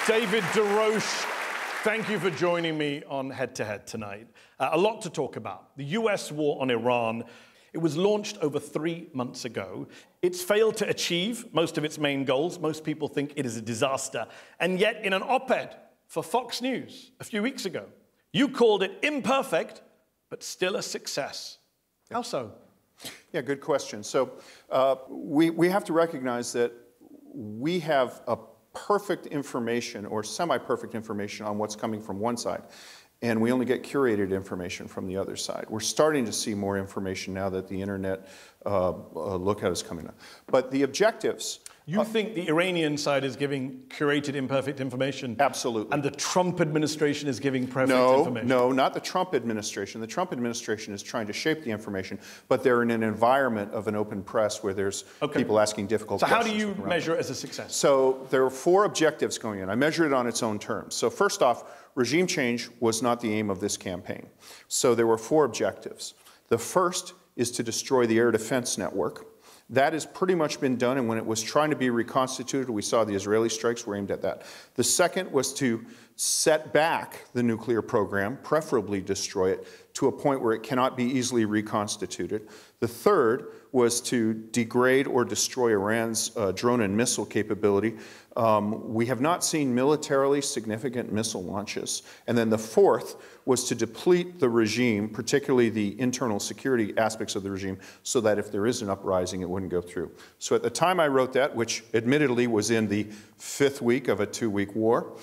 David DeRoche, thank you for joining me on Head to Head tonight. A lot to talk about. The US war on Iran. It was launched over 3 months ago. It's failed to achieve most of its main goals. Most people think it is a disaster. And yet, in an op-ed for Fox News a few weeks ago, you called it imperfect, but still a success. How so? Yeah, good question. So we have to recognize that we have a perfect information or semi-perfect information on what's coming from one side, and we only get curated information from the other side. We're starting to see more information now that the internet lookout is coming up. But the objectives... You think the Iranian side is giving curated, imperfect information? Absolutely. And the Trump administration is giving perfect information? No, not the Trump administration. The Trump administration is trying to shape the information, but they're in an environment of an open press where there's people asking difficult questions. So how do you measure it as a success? So there are 4 objectives going in. I measure it on its own terms. So first off, regime change was not the aim of this campaign. So there were 4 objectives. The first is to destroy the air defense network. That has pretty much been done, and when it was trying to be reconstituted, we saw the Israeli strikes were aimed at that. The second was to set back the nuclear program, preferably destroy it, to a point where it cannot be easily reconstituted. The third was to degrade or destroy Iran's drone and missile capability. We have not seen militarily significant missile launches. And then the fourth was to deplete the regime, particularly the internal security aspects of the regime, so that if there is an uprising, it wouldn't go through. So at the time I wrote that, which admittedly was in the 5th week of a 2-week war,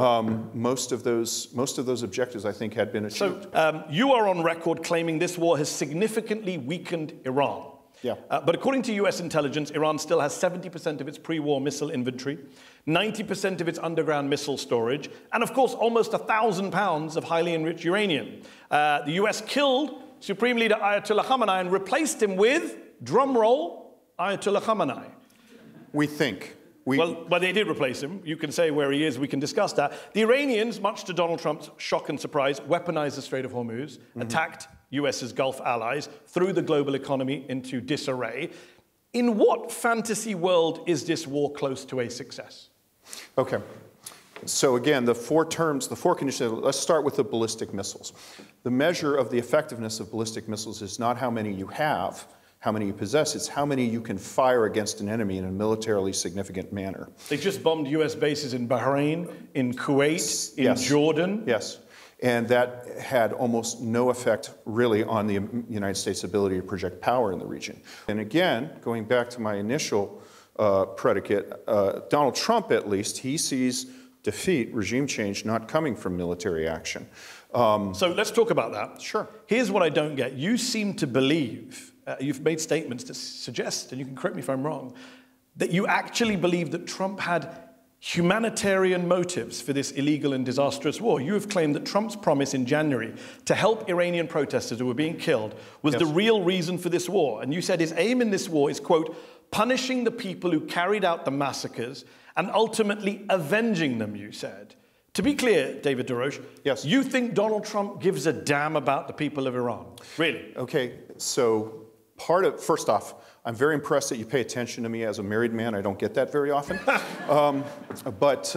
most of those objectives, I think, had been achieved. So you are on record claiming this war has significantly weakened Iran. Yeah. But according to US intelligence, Iran still has 70% of its pre-war missile inventory, 90% of its underground missile storage, and of course, almost 1,000 pounds of highly enriched uranium. The US killed Supreme Leader Ayatollah Khamenei and replaced him with, drumroll, Ayatollah Khamenei. We think. Well, they did replace him. You can say where he is. We can discuss that. The Iranians, much to Donald Trump's shock and surprise, weaponized the Strait of Hormuz, attacked US's Gulf allies, threw the global economy into disarray. In what fantasy world is this war close to a success? Okay. So again, the 4 terms, the 4 conditions, let's start with the ballistic missiles. The measure of the effectiveness of ballistic missiles is not how many you have, how many you possess, it's how many you can fire against an enemy in a militarily significant manner. They just bombed US bases in Bahrain, in Kuwait, in Jordan. Yes, and that had almost no effect really on the United States' ability to project power in the region. And again, going back to my initial predicate, Donald Trump at least, he sees defeat, regime change, not coming from military action. So let's talk about that. Sure. Here's what I don't get. You seem to believe, you've made statements that suggest, and you can correct me if I'm wrong, that you actually believe that Trump had humanitarian motives for this illegal and disastrous war. You have claimed that Trump's promise in January to help Iranian protesters who were being killed was the real reason for this war. And you said his aim in this war is, quote, punishing the people who carried out the massacres and ultimately avenging them, you said. To be clear, David DeRoche, you think Donald Trump gives a damn about the people of Iran? Really? Okay, so first off, I'm very impressed that you pay attention to me as a married man. I don't get that very often. But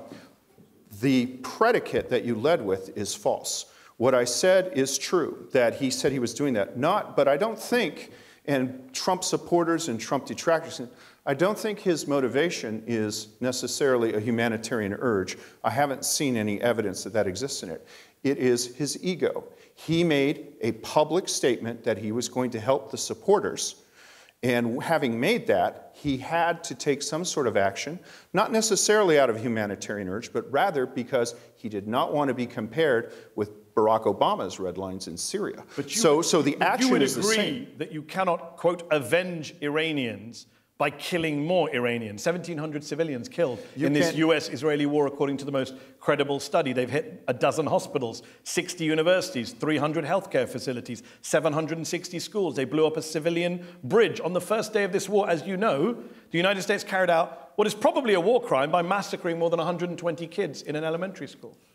the predicate that you led with is false. What I said is true, that he said he was doing that. But I don't think, and Trump supporters and Trump detractors, I don't think his motivation is necessarily a humanitarian urge. I haven't seen any evidence that that exists in it. It is his ego. He made a public statement that he was going to help the supporters. And having made that, he had to take some sort of action, not necessarily out of humanitarian urge, but rather because he did not want to be compared with Barack Obama's red lines in Syria. But so the action is the same. You would agree that you cannot, quote, avenge Iranians by killing more Iranians. 1,700 civilians killed in this US-Israeli war, according to the most credible study. They've hit a dozen hospitals, 60 universities, 300 healthcare facilities, 760 schools. They blew up a civilian bridge. On the first day of this war, as you know, the United States carried out what is probably a war crime by massacring more than 120 kids in an elementary school.